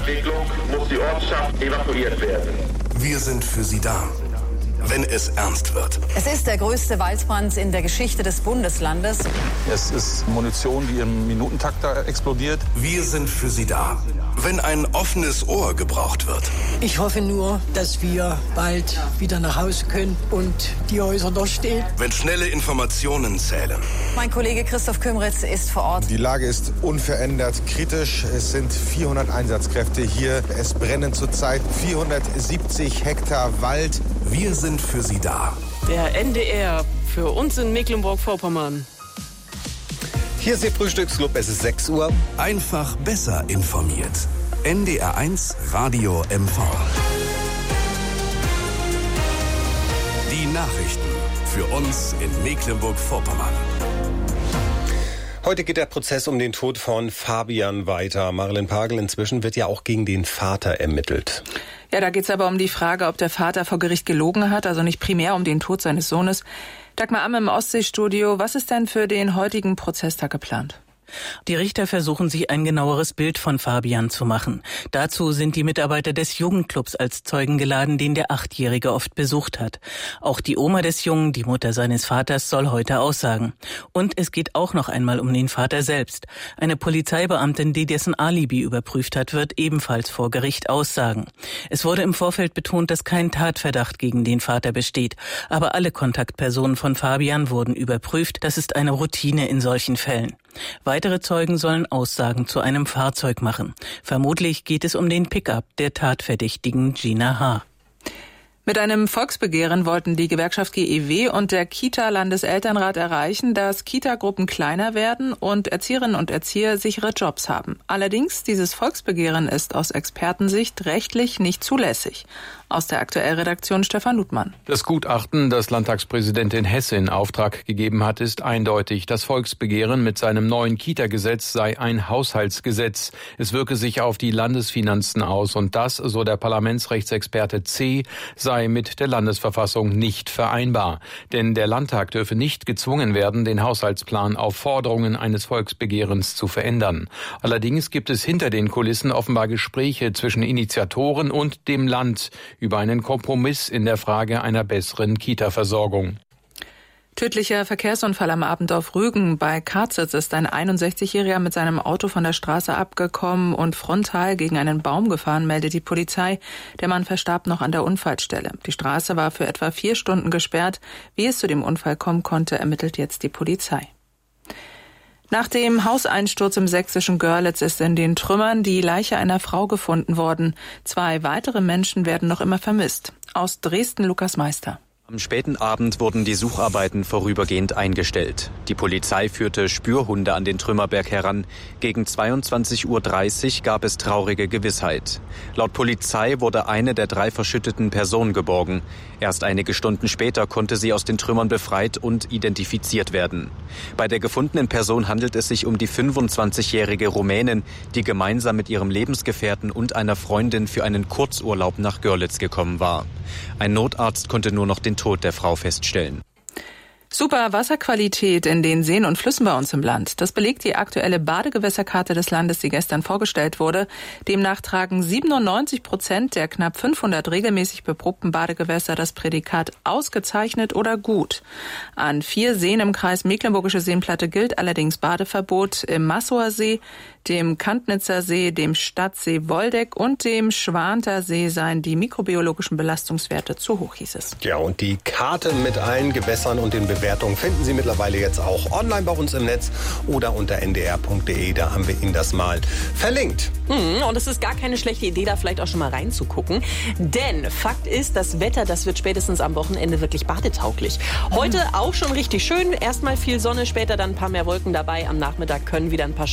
Entwicklung muss die Ortschaft evakuiert werden. Wir sind für Sie da, wenn es ernst wird. Es ist der größte Waldbrand in der Geschichte des Bundeslandes. Es ist Munition, die im Minutentakt da explodiert. Wir sind für Sie da, wenn ein offenes Ohr gebraucht wird. Ich hoffe nur, dass wir bald wieder nach Hause können und die Häuser noch stehen. Wenn schnelle Informationen zählen. Mein Kollege Christoph Kümritz ist vor Ort. Die Lage ist unverändert kritisch. Es sind 400 Einsatzkräfte hier. Es brennen zurzeit 470 Hektar Wald. Wir sind für Sie da. Der NDR für uns in Mecklenburg-Vorpommern. Hier ist Ihr Frühstücksclub, es ist 6 Uhr. Einfach besser informiert. NDR1 Radio MV. Die Nachrichten für uns in Mecklenburg-Vorpommern. Heute geht der Prozess um den Tod von Fabian weiter. Marilyn Pagel, inzwischen wird ja auch gegen den Vater ermittelt. Ja, da geht es aber um die Frage, ob der Vater vor Gericht gelogen hat, also nicht primär um den Tod seines Sohnes. Dagmar Amm im Ostseestudio, was ist denn für den heutigen Prozesstag geplant? Die Richter versuchen, sich ein genaueres Bild von Fabian zu machen. Dazu sind die Mitarbeiter des Jugendclubs als Zeugen geladen, den der 8-Jährige oft besucht hat. Auch die Oma des Jungen, die Mutter seines Vaters, soll heute aussagen. Und es geht auch noch einmal um den Vater selbst. Eine Polizeibeamtin, die dessen Alibi überprüft hat, wird ebenfalls vor Gericht aussagen. Es wurde im Vorfeld betont, dass kein Tatverdacht gegen den Vater besteht. Aber alle Kontaktpersonen von Fabian wurden überprüft. Das ist eine Routine in solchen Fällen. Weitere Zeugen sollen Aussagen zu einem Fahrzeug machen. Vermutlich geht es um den Pickup der Tatverdächtigen Gina H. Mit einem Volksbegehren wollten die Gewerkschaft GEW und der Kita-Landeselternrat erreichen, dass Kitagruppen kleiner werden und Erzieherinnen und Erzieher sichere Jobs haben. Allerdings, dieses Volksbegehren ist aus Expertensicht rechtlich nicht zulässig. Aus der Aktuellredaktion Stefan Ludmann. Das Gutachten, das Landtagspräsidentin Hesse in Auftrag gegeben hat, ist eindeutig. Das Volksbegehren mit seinem neuen Kita-Gesetz sei ein Haushaltsgesetz. Es wirke sich auf die Landesfinanzen aus und das, so der Parlamentsrechtsexperte C., sei mit der Landesverfassung nicht vereinbar. Denn der Landtag dürfe nicht gezwungen werden, den Haushaltsplan auf Forderungen eines Volksbegehrens zu verändern. Allerdings gibt es hinter den Kulissen offenbar Gespräche zwischen Initiatoren und dem Land über einen Kompromiss in der Frage einer besseren Kita-Versorgung. Tödlicher Verkehrsunfall am Abend auf Rügen. Bei Karzitz ist ein 61-Jähriger mit seinem Auto von der Straße abgekommen und frontal gegen einen Baum gefahren, meldet die Polizei. Der Mann verstarb noch an der Unfallstelle. Die Straße war für etwa 4 Stunden gesperrt. Wie es zu dem Unfall kommen konnte, ermittelt jetzt die Polizei. Nach dem Hauseinsturz im sächsischen Görlitz ist in den Trümmern die Leiche einer Frau gefunden worden. 2 weitere Menschen werden noch immer vermisst. Aus Dresden Lukas Meister. Am späten Abend wurden die Sucharbeiten vorübergehend eingestellt. Die Polizei führte Spürhunde an den Trümmerberg heran. Gegen 22:30 Uhr gab es traurige Gewissheit. Laut Polizei wurde eine der 3 verschütteten Personen geborgen. Erst einige Stunden später konnte sie aus den Trümmern befreit und identifiziert werden. Bei der gefundenen Person handelt es sich um die 25-jährige Rumänin, die gemeinsam mit ihrem Lebensgefährten und einer Freundin für einen Kurzurlaub nach Görlitz gekommen war. Ein Notarzt konnte nur noch den Tod der Frau feststellen. Super Wasserqualität in den Seen und Flüssen bei uns im Land. Das belegt die aktuelle Badegewässerkarte des Landes, die gestern vorgestellt wurde. Demnach tragen 97% der knapp 500 regelmäßig beprobten Badegewässer das Prädikat ausgezeichnet oder gut. An 4 Seen im Kreis Mecklenburgische Seenplatte gilt allerdings Badeverbot. Im Massower See, dem Kantnitzer See, dem Stadtsee Woldeck und dem Schwanter See seien die mikrobiologischen Belastungswerte zu hoch, hieß es. Ja, und die Karte mit allen Gewässern und den Bewertungen finden Sie mittlerweile jetzt auch online bei uns im Netz oder unter ndr.de. Da haben wir Ihnen das mal verlinkt. Und es ist gar keine schlechte Idee, da vielleicht auch schon mal reinzugucken. Denn Fakt ist, das Wetter, das wird spätestens am Wochenende wirklich badetauglich. Heute auch schon richtig schön. Erstmal viel Sonne, später dann ein paar mehr Wolken dabei. Am Nachmittag können wieder ein paar